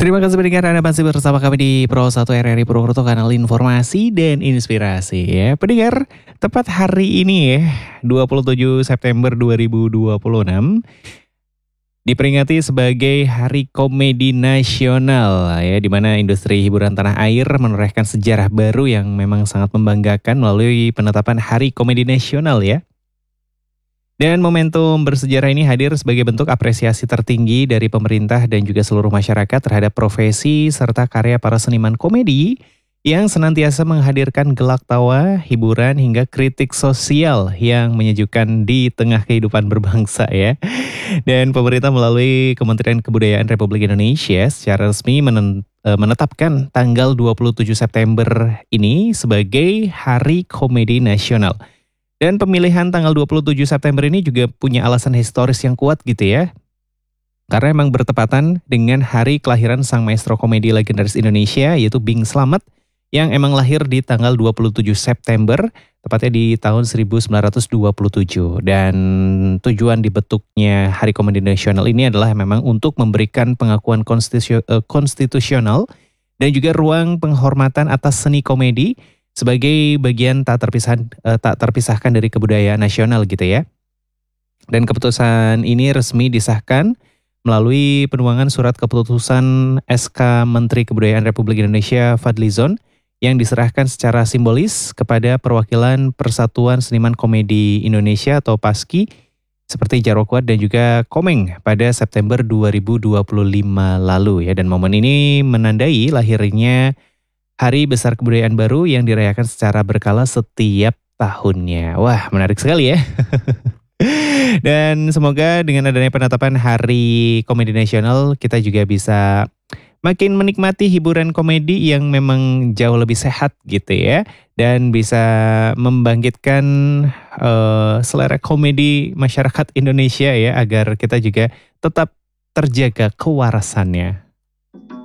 Terima kasih pendengar Anda masih bersama kami di Pro 1 RRI Purwokerto, kanal informasi dan inspirasi ya. Pendengar, tepat hari ini ya, 27 September 2026 diperingati sebagai Hari Komedi Nasional ya, di mana industri hiburan tanah air menorehkan sejarah baru yang memang sangat membanggakan melalui penetapan Hari Komedi Nasional ya. Dan momentum bersejarah ini hadir sebagai bentuk apresiasi tertinggi dari pemerintah dan juga seluruh masyarakat terhadap profesi serta karya para seniman komedi yang senantiasa menghadirkan gelak tawa, hiburan hingga kritik sosial yang menyejukkan di tengah kehidupan berbangsa ya. Dan pemerintah melalui Kementerian Kebudayaan Republik Indonesia secara resmi menetapkan tanggal 27 September ini sebagai Hari Komedi Nasional. Dan pemilihan tanggal 27 September ini juga punya alasan historis yang kuat gitu ya. Karena emang bertepatan dengan hari kelahiran sang maestro komedi legendaris Indonesia yaitu Bing Slamet yang emang lahir di tanggal 27 September, tepatnya di tahun 1927. Dan tujuan dibentuknya Hari Komedi Nasional ini adalah memang untuk memberikan pengakuan konstitusional dan juga ruang penghormatan atas seni komedi sebagai bagian tak terpisahkan dari kebudayaan nasional gitu ya. Dan keputusan ini resmi disahkan melalui penuangan surat keputusan SK Menteri Kebudayaan Republik Indonesia Fadlizon yang diserahkan secara simbolis kepada perwakilan Persatuan Seniman Komedi Indonesia atau PASKI seperti Jarwo Kuat dan juga Komeng pada September 2025 lalu ya. Dan momen ini menandai lahirnya Hari Besar Kebudayaan baru yang dirayakan secara berkala setiap tahunnya. Wah, menarik sekali ya. Dan semoga dengan adanya penetapan Hari Komedi Nasional, kita juga bisa makin menikmati hiburan komedi yang memang jauh lebih sehat gitu ya. Dan bisa membangkitkan selera komedi masyarakat Indonesia ya, agar kita juga tetap terjaga kewarasannya.